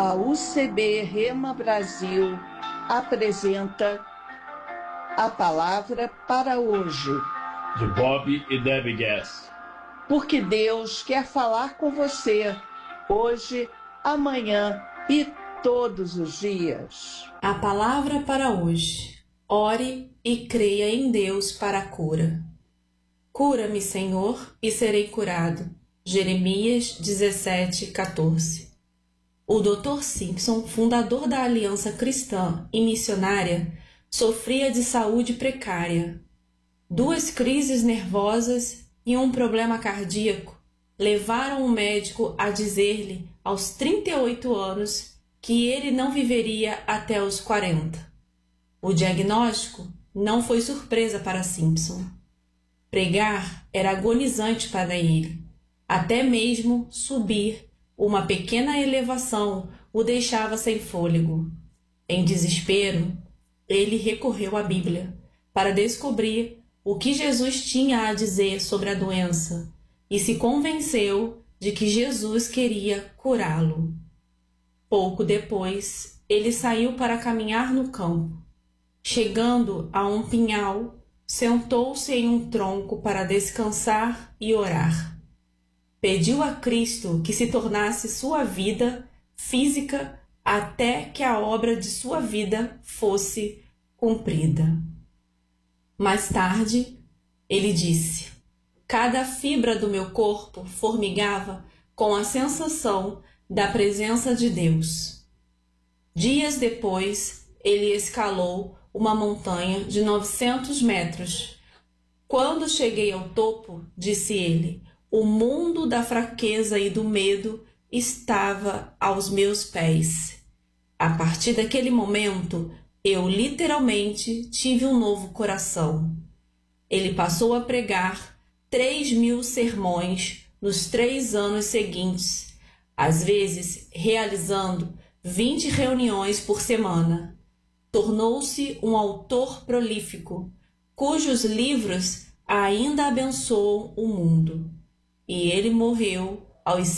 A UCB Rema Brasil apresenta a palavra para hoje. De Bob e Debbie Gass. Porque Deus quer falar com você hoje, amanhã e todos os dias. A palavra para hoje. Ore e creia em Deus para a cura. Cura-me, Senhor, e serei curado. Jeremias 17:14. O Dr. Simpson, fundador da Aliança Cristã e Missionária, sofria de saúde precária. 2 crises nervosas e um problema cardíaco levaram o médico a dizer-lhe, aos 38 anos, que ele não viveria até os 40. O diagnóstico não foi surpresa para Simpson. Pregar era agonizante para ele. Até mesmo subir uma pequena elevação o deixava sem fôlego. Em desespero, ele recorreu à Bíblia para descobrir o que Jesus tinha a dizer sobre a doença e se convenceu de que Jesus queria curá-lo. Pouco depois, ele saiu para caminhar no campo. Chegando a um pinhal, sentou-se em um tronco para descansar e orar. Pediu a Cristo que se tornasse sua vida física até que a obra de sua vida fosse cumprida. Mais tarde, ele disse: cada fibra do meu corpo formigava com a sensação da presença de Deus. Dias depois, ele escalou uma montanha de 900 metros. Quando cheguei ao topo, disse ele, o mundo da fraqueza e do medo estava aos meus pés. A partir daquele momento, eu literalmente tive um novo coração. Ele passou a pregar 3.000 sermões nos 3 anos seguintes, às vezes realizando 20 reuniões por semana. Tornou-se um autor prolífico, cujos livros ainda abençoam o mundo. E ele morreu aos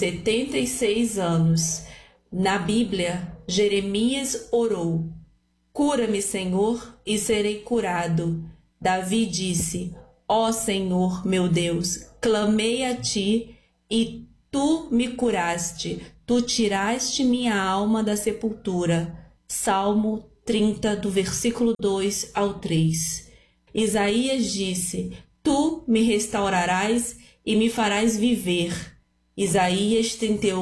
76 anos. Na Bíblia, Jeremias orou: cura-me, Senhor, e serei curado. Davi disse: ó Senhor, meu Deus, clamei a ti e tu me curaste. Tu tiraste minha alma da sepultura. Salmo 30, do versículo 2 ao 3. Isaías disse: tu me restaurarás e me farás viver. Isaías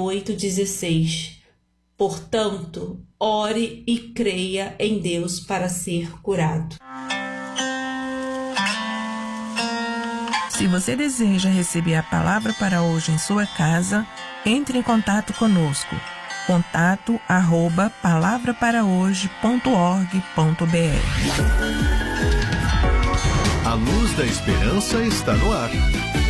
38:16. Portanto, ore e creia em Deus para ser curado. Se você deseja receber a palavra para hoje em sua casa, entre em contato conosco. contato@palavraParaHoje.org.br. A luz da esperança está no ar.